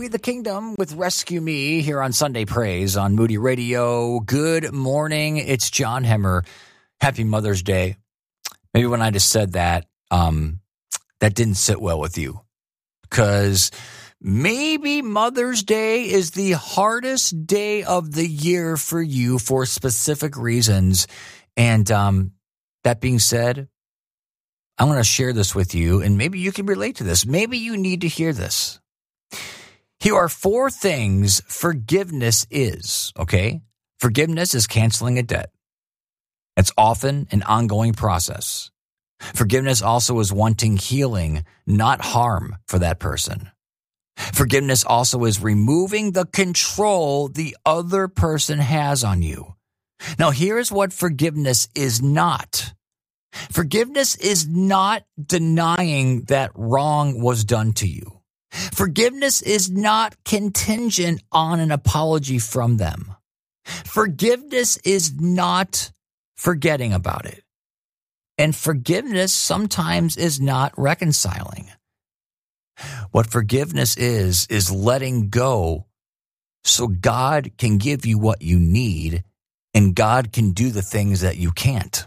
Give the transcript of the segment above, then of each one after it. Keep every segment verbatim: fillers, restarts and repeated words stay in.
We the Kingdom with Rescue Me here on Sunday Praise on Moody Radio. Good morning. It's John Hemmer. Happy Mother's Day. Maybe when I just said that, um, that didn't sit well with you. Because maybe Mother's Day is the hardest day of the year for you for specific reasons. And um, that being said, I want to share this with you, and maybe you can relate to this. Maybe you need to hear this. Here are four things forgiveness is, okay? Forgiveness is canceling a debt. It's often an ongoing process. Forgiveness also is wanting healing, not harm for that person. Forgiveness also is removing the control the other person has on you. Now, here's what forgiveness is not. Forgiveness is not denying that wrong was done to you. Forgiveness is not contingent on an apology from them. Forgiveness is not forgetting about it. And forgiveness sometimes is not reconciling. What forgiveness is, is letting go so God can give you what you need and God can do the things that you can't.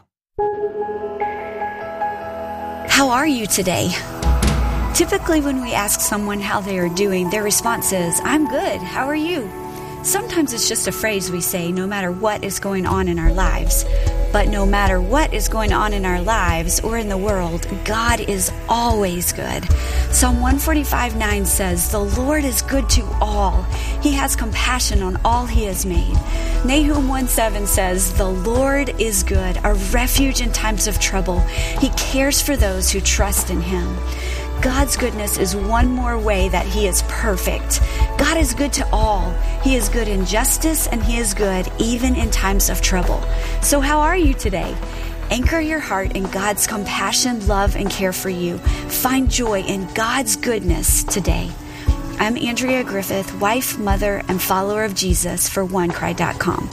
How are you today? Typically, when we ask someone how they are doing, their response is, I'm good. How are you? Sometimes it's just a phrase we say no matter what is going on in our lives. But no matter what is going on in our lives or in the world, God is always good. Psalm one forty-five nine says, the Lord is good to all. He has compassion on all he has made. Nahum one seven says, the Lord is good, a refuge in times of trouble. He cares for those who trust in him. God's goodness is one more way that he is perfect. God is good to all. He is good in justice, and he is good even in times of trouble. So how are you today? Anchor your heart in God's compassion, love, and care for you. Find joy in God's goodness today. I'm Andrea Griffith, wife, mother, and follower of Jesus for one cry dot com.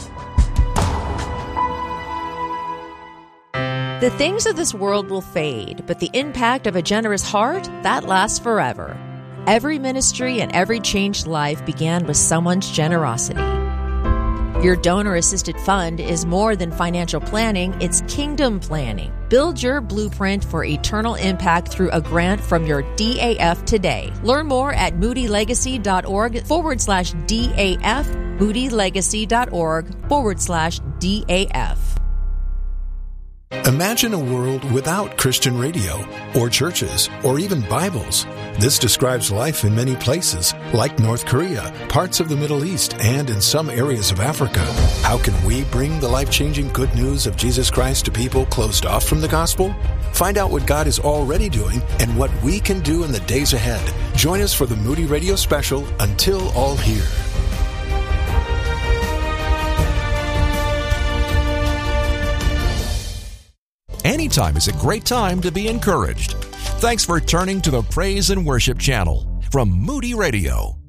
The things of this world will fade, but the impact of a generous heart, that lasts forever. Every ministry and every changed life began with someone's generosity. Your donor-assisted fund is more than financial planning, it's kingdom planning. Build your blueprint for eternal impact through a grant from your D A F today. Learn more at moodylegacy.org forward slash DAF, moodylegacy.org forward slash DAF. Imagine a world without Christian radio, or churches, or even Bibles. This describes life in many places, like North Korea, parts of the Middle East, and in some areas of Africa. How can we bring the life-changing good news of Jesus Christ to people closed off from the gospel? Find out what God is already doing and what we can do in the days ahead. Join us for the Moody Radio special, Until All Hear. Anytime is a great time to be encouraged. Thanks for turning to the Praise and Worship channel from Moody Radio.